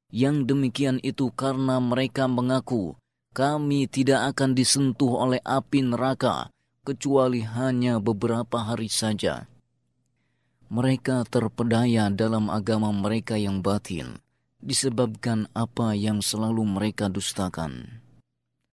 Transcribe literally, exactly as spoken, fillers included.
Yang demikian itu karena mereka mengaku, kami tidak akan disentuh oleh api neraka, kecuali hanya beberapa hari saja. Mereka terpedaya dalam agama mereka yang batil, disebabkan apa yang selalu mereka dustakan.